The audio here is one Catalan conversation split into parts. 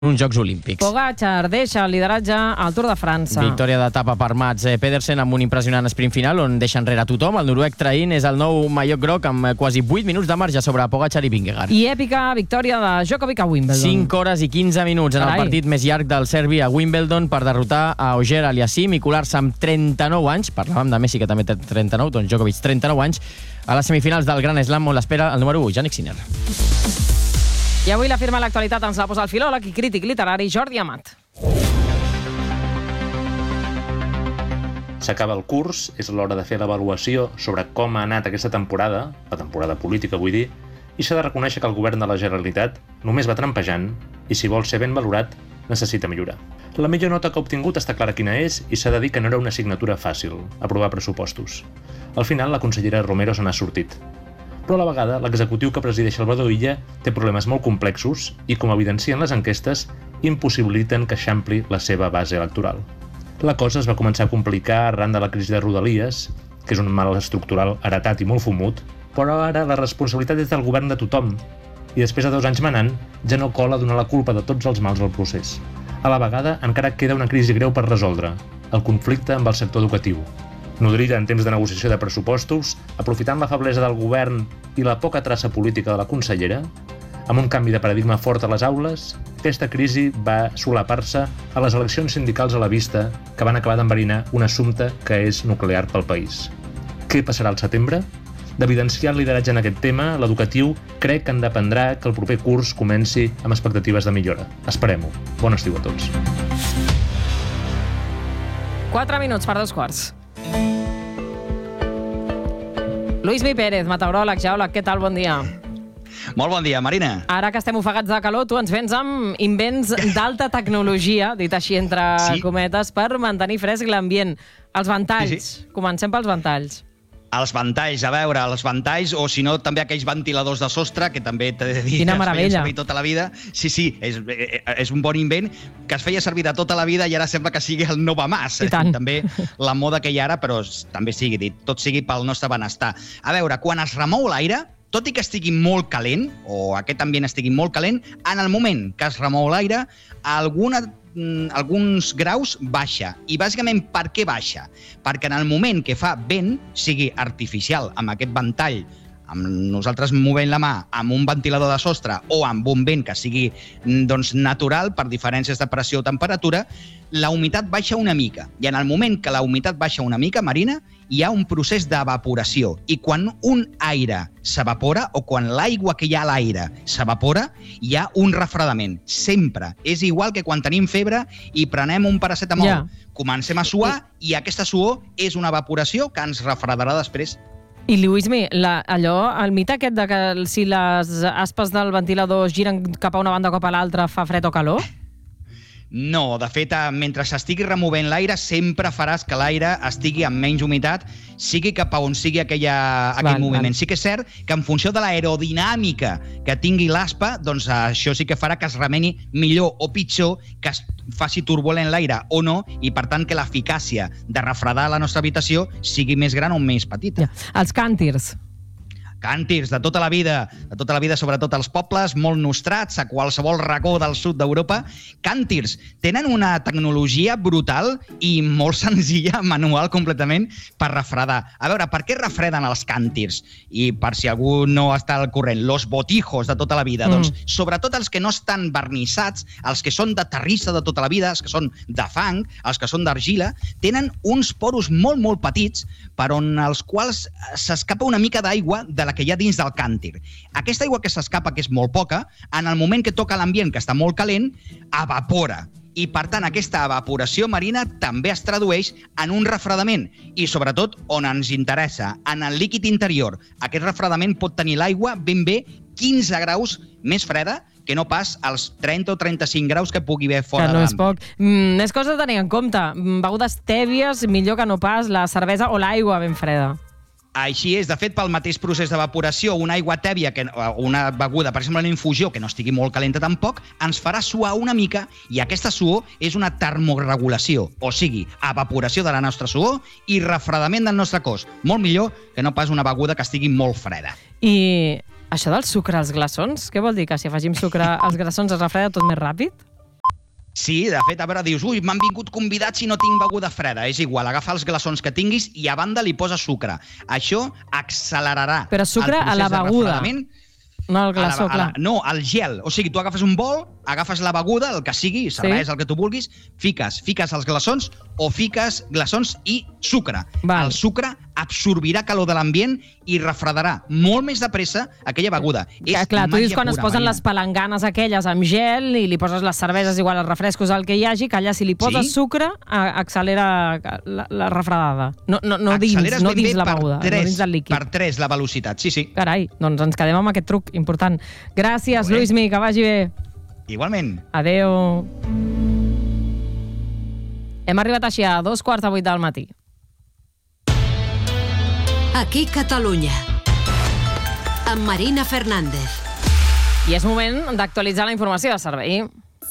uns Jocs Olímpics. Pogačar deixa el lideratge al Tour de França. Victòria d'etapa per Mats Pedersen amb un impressionant sprint final on deixa enrere tothom. El noruec traint és el nou mallot groc amb quasi 8 minuts de marge sobre Pogačar i Vingegaard. I èpica victòria de Djokovic a Wimbledon. 5 hores i 15 minuts en el partit més llarg del serbi a Wimbledon per derrotar a Auger Aliassime i colar-se amb 39 anys. Parlàvem de Messi, que també té 39, doncs Djokovic 39 anys, a les semifinals del Gran Slam on l'espera el número 1, Jannik Sinner. I avui la firma a l'actualitat ens la posa el filòleg i crític literari Jordi Amat. S'acaba el curs, és l'hora de fer l'avaluació sobre com ha anat aquesta temporada, la temporada política vull dir, i s'ha de reconèixer que el govern de la Generalitat només va trampejant i si vol ser ben valorat necessita millorar. La millor nota que ha obtingut està clara quina és i s'ha de dir que no era una assignatura fàcil, aprovar pressupostos. Al final la consellera Romero se n'ha sortit. Però a la vegada l'executiu que presideix Salvador Illa té problemes molt complexos i, com evidencien les enquestes, impossibiliten que eixampli la seva base electoral. La cosa es va començar a complicar arran de la crisi de Rodalies, que és un mal estructural heretat i molt fumut, però ara la responsabilitat és del govern de tothom i després de 2 anys manant ja no cola donar la culpa de tots els mals al procés. A la vegada encara queda una crisi greu per resoldre, el conflicte amb el sector educatiu. Nodrida en temps de negociació de pressupostos, aprofitant la feblesa del govern i la poca traça política de la consellera, amb un canvi de paradigma fort a les aules, aquesta crisi va solapar-se a les eleccions sindicals a la vista que van acabar d'enverinar un assumpte que és nuclear pel país. Què passarà al setembre? D'evidenciar el lideratge en aquest tema, l'educatiu crec que en dependrà que el proper curs comenci amb expectatives de millora. Esperem-ho. Bon estiu a tots. 4 minuts per 2:15. Luismi Pérez, meteoròleg, geòleg, què tal? Bon dia. Molt bon dia, Marina. Ara que estem ofegats de calor, tu ens vens amb invents d'alta tecnologia, dit així entre cometes, per mantenir fresc l'ambient. Els ventalls. Sí. Comencem pels ventalls. Els ventalls, a veure, els ventalls, o si no, també aquells ventiladors de sostre, que també t'he de dir Quina que meravella. es feien servir tota la vida. Sí, és un bon invent que es feia servir de tota la vida i ara sembla que sigui el nou mas. I tant. També la moda que hi ha ara, però també sigui dit, tot sigui pel nostre benestar. A veure, quan es remou l'aire, tot i que estigui molt calent, o aquest ambient estigui molt calent, en el moment que es remou l'aire, alguns graus baixa. I bàsicament per què baixa? Perquè en el moment que fa vent, sigui artificial, amb aquest ventall, amb nosaltres movent la mà amb un ventilador de sostre o amb un vent que sigui natural per diferències de pressió o temperatura, la humitat baixa una mica. I en el moment que la humitat baixa una mica, Marina, hi ha un procés d'evaporació. I quan un aire s'evapora o quan l'aigua que hi ha a l'aire s'evapora, hi ha un refredament. Sempre. És igual que quan tenim febre i prenem un paracetamol. Ja. Comencem a suar i aquesta suor és una evaporació que ens refredarà després. I Luismi, el mite aquest de que si les aspes del ventilador giren cap a una banda o cap a l'altra fa fred o calor? No, de fet, mentre s'estigui removent l'aire, sempre faràs que l'aire estigui amb menys humitat, sigui cap a on sigui aquell moviment. Sí que és cert que en funció de l'aerodinàmica que tingui l'aspa, doncs això sí que farà que es remeni millor o pitjor, que es faci turbulent l'aire o no, i per tant que l'eficàcia de refredar la nostra habitació sigui més gran o més petita. Ja. Els càntirs. Càntirs de tota la vida, sobretot als pobles, molt nostrats, a qualsevol racó del sud d'Europa. Càntirs tenen una tecnologia brutal i molt senzilla, manual completament, per refredar. A veure, per què refreden els càntirs? I per si algú no està al corrent, los botijos de tota la vida, doncs sobretot els que no estan vernissats, els que són de terrissa de tota la vida, els que són de fang, els que són d'argila, tenen uns poros molt, molt petits per on els quals s'escapa una mica d'aigua de la que hi ha dins del càntir. Aquesta aigua que s'escapa, que és molt poca, en el moment que toca l'ambient, que està molt calent, evapora. I, per tant, aquesta evaporació marina també es tradueix en un refredament. I, sobretot, on ens interessa, en el líquid interior. Aquest refredament pot tenir l'aigua ben bé 15 graus més freda que no pas als 30 o 35 graus que pugui haver fora de l'ambient. Que no és poc. És cosa de tenir en compte. Begudes tèbies, millor que no pas la cervesa o l'aigua ben freda. Així és, de fet, pel mateix procés d'evaporació, una aigua tèbia, una beguda, per exemple, una infusió, que no estigui molt calenta tampoc, ens farà suar una mica i aquesta suor és una termorregulació, o sigui, evaporació de la nostra suor i refredament del nostre cos. Molt millor que no pas una beguda que estigui molt freda. I això del sucre als glaçons, què vol dir? Que si afegim sucre als glaçons es refreda tot més ràpid? Sí, de fet, a veure, dius, ui, m'han vingut convidats i no tinc beguda freda. És igual, agafa els glaçons que tinguis i a banda li poses sucre. Això accelerarà Però sucre a la beguda. No al glaçó, clar. No, al gel. O sigui, tu agafes un bol, agafes la beguda, el que sigui, cervesa, el que tu vulguis, fiques els glaçons o fiques glaçons i sucre. Val. El sucre absorbirà calor de l'ambient i refredarà molt més de pressa aquella beguda. És clar, tu dius quan pura, es posen les palanganes aquelles amb gel i li poses les cerveses, igual els refrescos, el que hi hagi, que allà si li poses sucre accelera la refredada. No dins la beguda, no dins el líquid. Per 3 la velocitat, sí. Carai, doncs ens quedem amb aquest truc important. Gràcies, Luismi, que vagi bé. Igualment. Adéu. Hem arribat així a 7:45 del matí. Aquí Catalunya, amb Marina Fernández. I és moment d'actualitzar la informació de servei.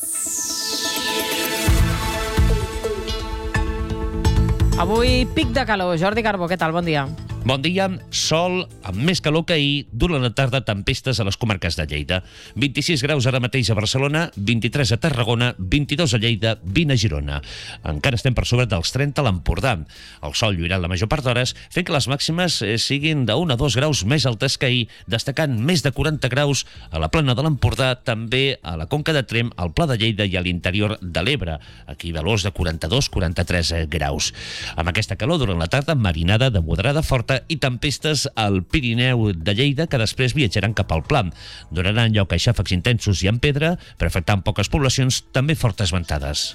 Avui, pic de calor. Jordi Carbó, què tal? Bon dia. Bon dia, sol, amb més calor que ahir, durant la tarda tempestes a les comarques de Lleida. 26 graus ara mateix a Barcelona, 23 a Tarragona, 22 a Lleida, 20 a Girona. Encara estem per sobre dels 30 a l'Empordà. El sol lluirà la major part d'hores, fent que les màximes siguin de 1 a 2 graus més altes que ahir, destacant més de 40 graus a la plana de l'Empordà, també a la Conca de Tremp, al Pla de Lleida i a l'interior de l'Ebre. Aquí valors de 42-43 graus. Amb aquesta calor durant la tarda, marinada de moderada forta i tempestes al Pirineu de Lleida que després viatjaran cap al Pla. Donaran lloc a xàfecs intensos i en pedra, però afectant poques poblacions, també fortes ventades.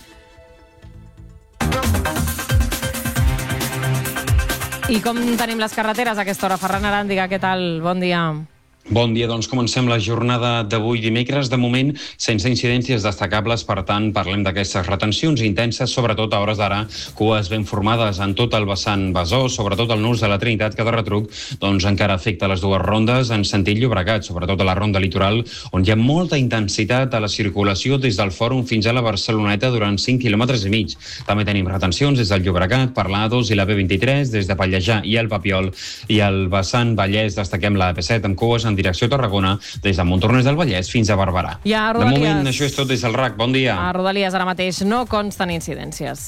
I com tenim les carreteres a aquesta hora? Ferran Aràndiga, què tal? Bon dia. Bon dia, doncs comencem la jornada d'avui dimecres. De moment, sense incidències destacables, per tant, parlem d'aquestes retencions intenses, sobretot a hores d'ara, cues ben formades en tot el vessant Besòs, sobretot el nus de la Trinitat, que de retruc doncs, encara afecta les dues rondes en sentit Llobregat, sobretot a la ronda litoral, on hi ha molta intensitat a la circulació des del Fòrum fins a la Barceloneta durant 5 quilòmetres i mig. També tenim retencions des del Llobregat per l'A2 i la B23, des de Pallejà i el Papiol, i al vessant Vallès destaquem la AP7 amb cues en direcció Tarragona, des de Montornès del Vallès fins a Barberà. De moment, això és tot des del RAC. Bon dia. A Rodalies ara mateix no consten incidències.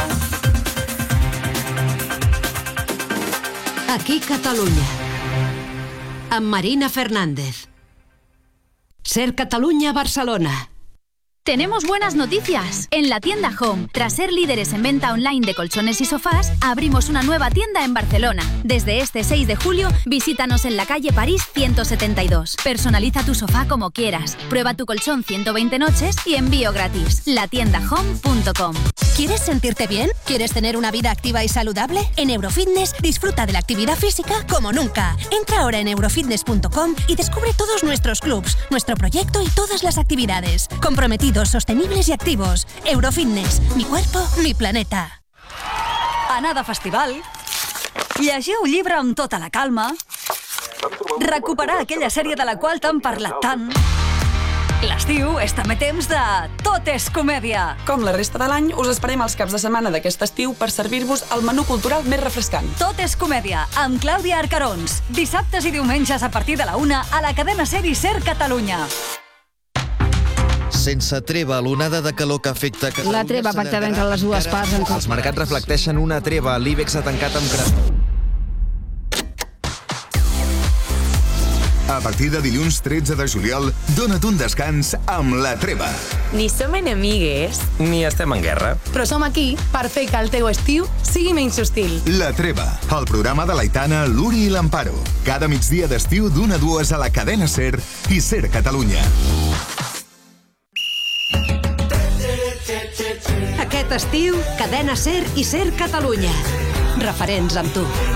Aquí Catalunya, amb Marina Fernández. Ser Catalunya, Barcelona. Tenemos buenas noticias. En la tienda Home, tras ser líderes en venta online de colchones y sofás, abrimos una nueva tienda en Barcelona. Desde este 6 de julio, visítanos en la calle París 172. Personaliza tu sofá como quieras. Prueba tu colchón 120 noches y envío gratis. latiendahome.com. ¿Quieres sentirte bien? ¿Quieres tener una vida activa y saludable? En Eurofitness disfruta de la actividad física como nunca. Entra ahora en eurofitness.com y descubre todos nuestros clubs, nuestro proyecto y todas las actividades. Comprometidos, sostenibles y activos. Eurofitness. Mi cuerpo, mi planeta. Anar de festival. Llegir un llibre amb tota la calma. Recuperar aquella sèrie de la qual t'han parlat tant. L'estiu és també temps de Tot és Comèdia. Com la resta de l'any, us esperem els caps de setmana d'aquest estiu per servir-vos el menú cultural més refrescant. Tot és Comèdia, amb Clàudia Arcarons. Dissabtes i diumenges a partir de la 1 a la cadena SER i SER Catalunya. Sense treva, l'onada de calor que afecta Catalunya... La treva pactada entre les dues parts... Els mercats reflecteixen una treva. L'IBEX ha tancat amb crespó. A partir de dilluns 13 de juliol, dona't un descans amb La Treva. Ni som enemigues, ni estem en guerra. Però som aquí per fer que el teu estiu sigui menys hostil. La Treva, el programa de l'Aitana, l'Uri i l'Amparo. Cada migdia d'estiu d'1 a 2 a la cadena SER i SER Catalunya. Aquest estiu, cadena SER i SER Catalunya. Referents amb tu.